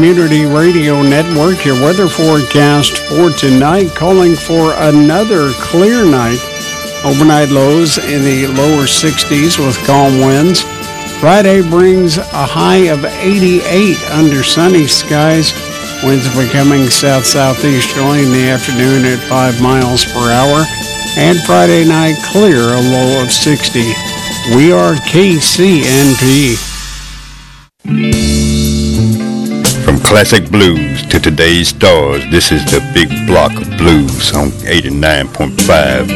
Community Radio Network. Your weather forecast for tonight, calling for another clear night. Overnight lows in the lower 60s with calm winds. Friday brings a high of 88 under sunny skies. Winds becoming south-southeasterly in the afternoon at 5 miles per hour. And Friday night clear, a low of 60. We are KCNP. From classic blues to today's stars, this is the Big Block of Blues on 89.5